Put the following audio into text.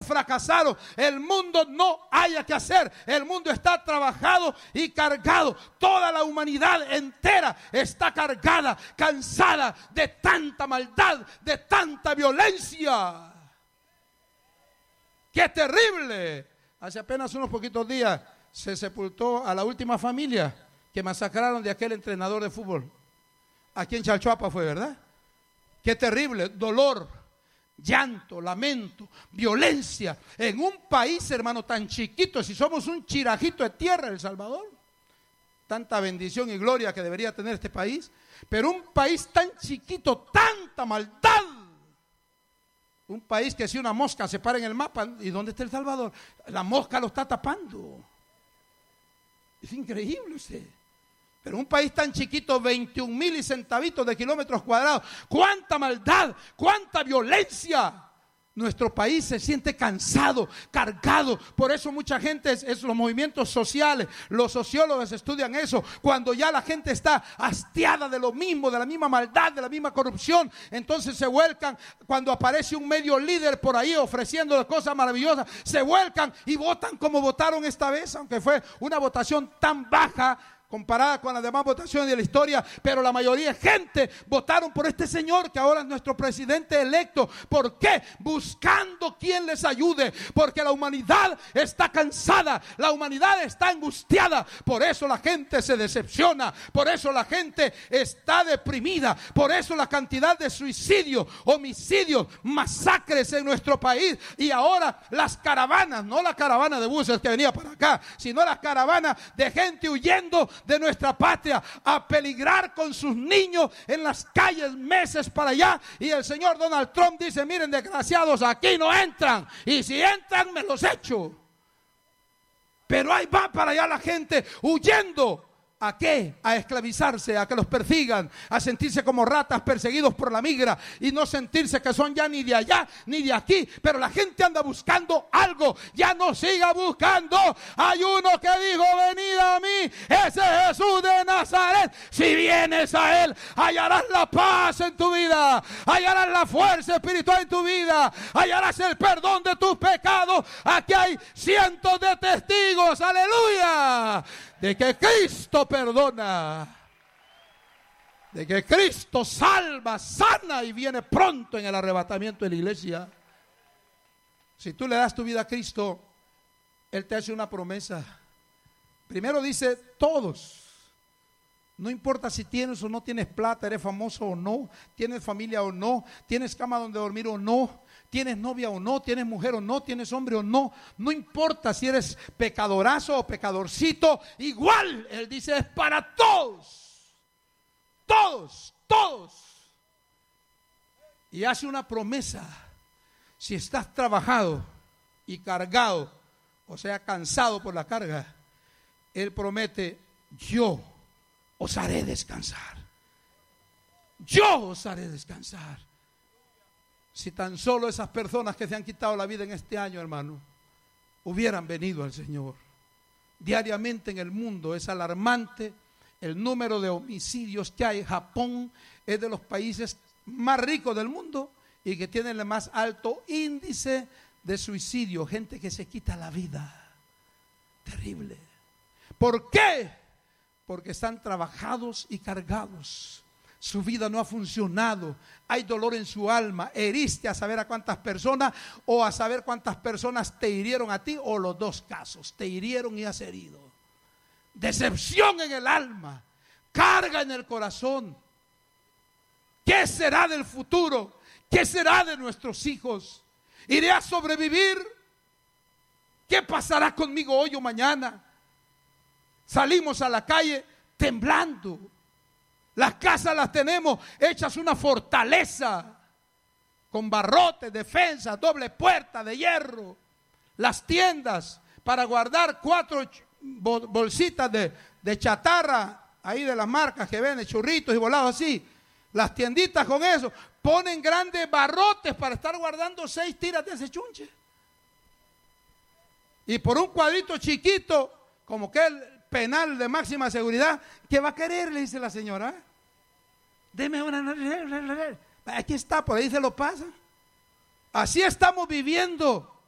fracasaron. El mundo no haya que hacer. El mundo está trabajado y cargado. Toda la humanidad entera está cargada, cansada de tanta maldad, de tanta violencia. ¡Qué terrible! Hace apenas unos poquitos días se sepultó a la última familia que masacraron de aquel entrenador de fútbol. Aquí en Chalchuapa fue, ¿verdad? ¡Qué terrible! Dolor, llanto, lamento, violencia. En un país, hermano, tan chiquito, si somos un chirajito de tierra, El Salvador. Tanta bendición y gloria que debería tener este país. Pero un país tan chiquito, tanta maldad. Un país que si una mosca se para en el mapa, ¿y dónde está El Salvador? La mosca lo está tapando. Es increíble usted. Pero un país tan chiquito, 21,000 y centavitos de kilómetros cuadrados. ¡Cuánta maldad! ¡Cuánta violencia! Nuestro país se siente cansado, cargado. Por eso mucha gente, es los movimientos sociales, los sociólogos estudian eso. Cuando ya la gente está hastiada de lo mismo, de la misma maldad, de la misma corrupción, entonces se vuelcan. Cuando aparece un medio líder por ahí ofreciendo cosas maravillosas, se vuelcan y votan como votaron esta vez, aunque fue una votación tan baja comparada con las demás votaciones de la historia, pero la mayoría de gente votaron por este señor que ahora es nuestro presidente electo. ¿Por qué? Buscando quien les ayude, porque la humanidad está cansada, la humanidad está angustiada, por eso la gente se decepciona, por eso la gente está deprimida, por eso la cantidad de suicidios, homicidios, masacres en nuestro país, y ahora las caravanas, no la caravana de buses que venía para acá, sino las caravanas de gente huyendo de nuestra patria, a peligrar con sus niños en las calles meses para allá. Y el señor Donald Trump dice: miren, desgraciados, aquí no entran, y si entran me los echo. Pero ahí va para allá la gente huyendo. ¿A qué? A esclavizarse, a que los persigan, a sentirse como ratas perseguidos por la migra y no sentirse que son ya ni de allá ni de aquí. Pero la gente anda buscando algo. Ya no siga buscando. Hay uno que dijo: venid a mí, ese es Jesús de Nazaret. Si vienes a Él, hallarás la paz en tu vida, hallarás la fuerza espiritual en tu vida, hallarás el perdón de tus pecados. Aquí hay cientos de testigos, aleluya, de que Cristo perdona, de que Cristo salva, sana y viene pronto en el arrebatamiento de la iglesia. Si tú le das tu vida a Cristo, Él te hace una promesa. Primero dice: todos, no importa si tienes o no tienes plata, eres famoso o no, tienes familia o no, tienes cama donde dormir o no, tienes novia o no, tienes mujer o no, tienes hombre o no, no importa si eres pecadorazo o pecadorcito, igual Él dice: es para todos, todos, todos. Y hace una promesa: si estás trabajado y cargado, o sea, cansado por la carga, Él promete: yo os haré descansar, yo os haré descansar. Si tan solo esas personas que se han quitado la vida en este año, hermano, hubieran venido al Señor. Diariamente en el mundo es alarmante el número de homicidios que hay. Japón es de los países más ricos del mundo y que tiene el más alto índice de suicidio, gente que se quita la vida. Terrible. ¿Por qué? Porque están trabajados y cargados. Su vida no ha funcionado, hay dolor en su alma. Heriste a saber a cuántas personas, o a saber cuántas personas te hirieron a ti, o los dos casos, te hirieron y has herido. Decepción en el alma, carga en el corazón. ¿Qué será del futuro? ¿Qué será de nuestros hijos? ¿Iré a sobrevivir? ¿Qué pasará conmigo hoy o mañana? Salimos a la calle temblando. Las casas las tenemos hechas una fortaleza, con barrotes, defensas, doble puerta de hierro. Las tiendas para guardar 4 bolsitas de chatarra, ahí de las marcas que venden, churritos y volados así. Las tienditas con eso, ponen grandes barrotes para estar guardando 6 tiras de ese chunche. Y por un cuadrito chiquito, como que el penal de máxima seguridad, ¿qué va a querer? Le dice la señora. Deme una. Aquí está, por ahí se lo pasa. Así estamos viviendo.